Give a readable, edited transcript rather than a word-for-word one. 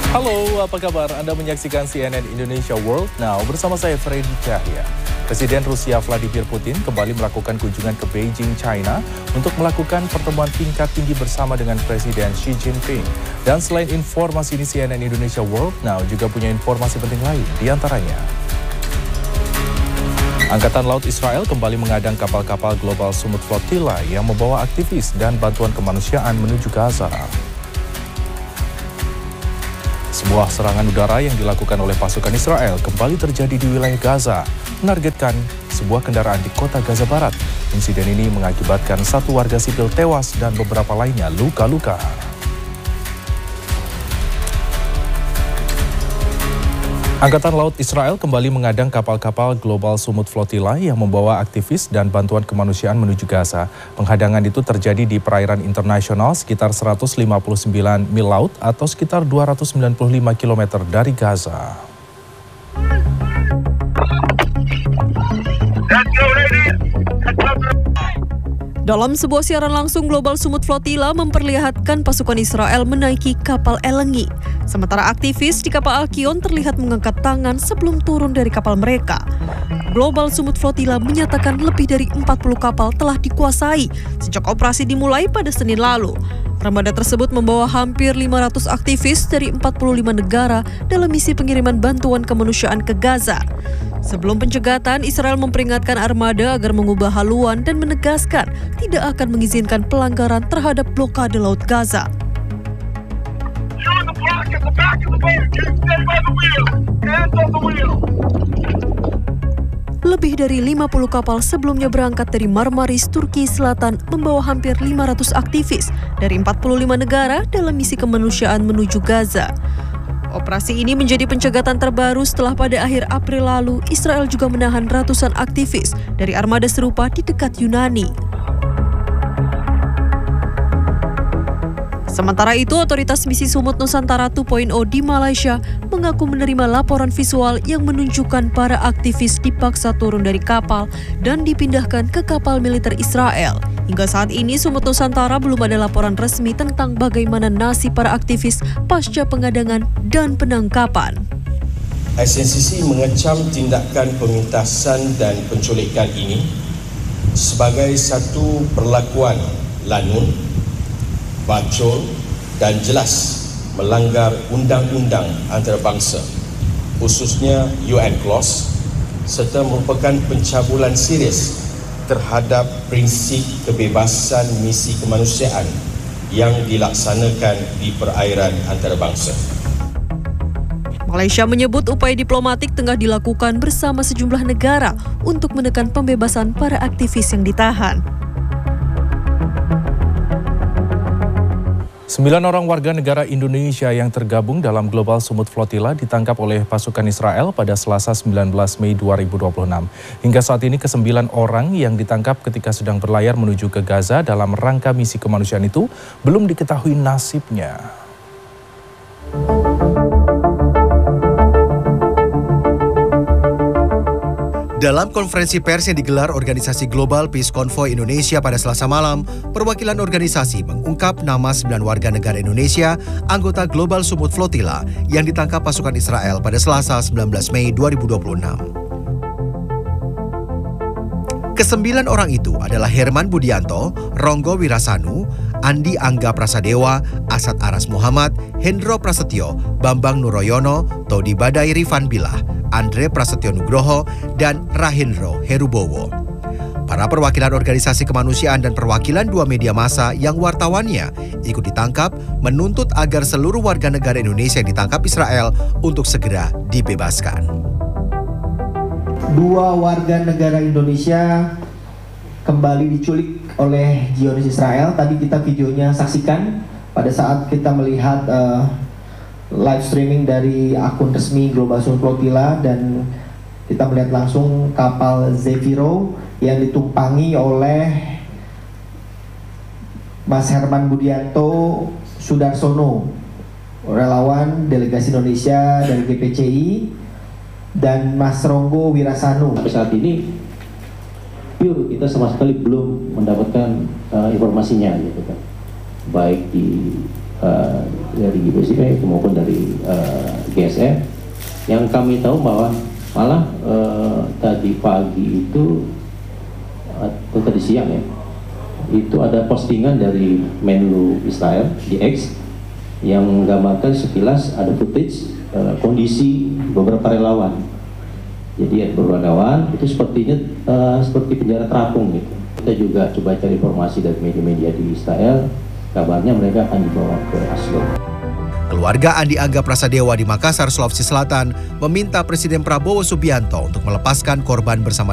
Halo, apa kabar? Anda menyaksikan CNN Indonesia World Now bersama saya Freddy Cahya. Presiden Rusia Vladimir Putin kembali melakukan kunjungan ke Beijing, China untuk melakukan pertemuan tingkat tinggi bersama dengan Presiden Xi Jinping. Dan selain informasi ini, CNN Indonesia World Now juga punya informasi penting lain, diantaranya Angkatan Laut Israel kembali mengadang kapal-kapal Global Summit Flotilla yang membawa aktivis dan bantuan kemanusiaan menuju Gaza. Sebuah serangan udara yang dilakukan oleh pasukan Israel kembali terjadi di wilayah Gaza, menargetkan sebuah kendaraan di kota Gaza Barat. Insiden ini mengakibatkan satu warga sipil tewas dan beberapa lainnya luka-luka. Angkatan Laut Israel kembali mengadang kapal-kapal Global Summit Flotilla yang membawa aktivis dan bantuan kemanusiaan menuju Gaza. Penghadangan itu terjadi di perairan internasional sekitar 159 mil laut atau sekitar 295 km dari Gaza. Dalam sebuah siaran langsung, Global Summit Flotilla memperlihatkan pasukan Israel menaiki kapal Elengi. Sementara aktivis di kapal Alkion terlihat mengangkat tangan sebelum turun dari kapal mereka. Global Summit Flotilla menyatakan lebih dari 40 kapal telah dikuasai sejak operasi dimulai pada Senin lalu. Armada tersebut membawa hampir 500 aktivis dari 45 negara dalam misi pengiriman bantuan kemanusiaan ke Gaza. Sebelum pencegatan, Israel memperingatkan armada agar mengubah haluan dan menegaskan tidak akan mengizinkan pelanggaran terhadap blokade Laut Gaza. Lebih dari 50 kapal sebelumnya berangkat dari Marmaris, Turki Selatan membawa hampir 500 aktivis dari 45 negara dalam misi kemanusiaan menuju Gaza. Operasi ini menjadi pencegatan terbaru setelah pada akhir April lalu Israel juga menahan ratusan aktivis dari armada serupa di dekat Yunani. Sementara itu, otoritas misi Sumut Nusantara 2.0 di Malaysia mengaku menerima laporan visual yang menunjukkan para aktivis dipaksa turun dari kapal dan dipindahkan ke kapal militer Israel. Hingga saat ini, Sumut Nusantara belum ada laporan resmi tentang bagaimana nasib para aktivis pasca pengadangan dan penangkapan. SNCC mengecam tindakan pemintasan dan penculikan ini sebagai satu perlakuan lanun, bacol dan jelas melanggar undang-undang antarabangsa, khususnya UN Clause, serta merupakan pencabulan serius terhadap prinsip kebebasan misi kemanusiaan yang dilaksanakan di perairan antarabangsa. Malaysia menyebut upaya diplomatik tengah dilakukan bersama sejumlah negara untuk menekan pembebasan para aktivis yang ditahan. 9 orang warga negara Indonesia yang tergabung dalam Global Summit Flotilla ditangkap oleh pasukan Israel pada Selasa 19 Mei 2026. Hingga saat ini ke-9 orang yang ditangkap ketika sedang berlayar menuju ke Gaza dalam rangka misi kemanusiaan itu belum diketahui nasibnya. Dalam konferensi pers yang digelar organisasi Global Peace Convoy Indonesia pada Selasa malam, perwakilan organisasi mengungkap nama 9 warga negara Indonesia anggota Global Summit Flotilla yang ditangkap pasukan Israel pada Selasa 19 Mei 2026. Ke-9 orang itu adalah Herman Budianto, Ronggo Wirasanu, Andi Angga Prasadewa, Asad Aras Muhammad, Hendro Prasetyo, Bambang Nuroyono, Todi Badai Rifan Bilah, Andre Prasetyo Nugroho, dan Rahindro Herubowo. Para perwakilan organisasi kemanusiaan dan perwakilan 2 media massa yang wartawannya ikut ditangkap menuntut agar seluruh warga negara Indonesia yang ditangkap Israel untuk segera dibebaskan. 2 warga negara Indonesia kembali diculik oleh Zionis Israel. Tadi kita videonya saksikan pada saat kita melihat live streaming dari akun resmi Global Summit Flotilla, dan kita melihat langsung kapal Zefiro yang ditumpangi oleh Mas Herman Budianto Sudarsono, relawan delegasi Indonesia dari GPCI, dan Mas Ronggo Wirasanu. Sampai saat ini pure kita sama sekali belum mendapatkan informasinya gitu kan, baik di dari GBSIP maupun dari GSM, yang kami tahu bahwa malah tadi pagi itu atau tadi siang ya, itu ada postingan dari Menlu Israel di X yang menggambarkan sekilas ada footage kondisi beberapa relawan. Jadi ada beberapa relawan itu sepertinya seperti penjara terapung gitu. Kita juga coba cari informasi dari media-media di Israel, kabarnya mereka akan dibawa ke Ashdod. Keluarga Andi Angga Prasadewa di Makassar, Sulawesi Selatan meminta Presiden Prabowo Subianto untuk melepaskan korban bersama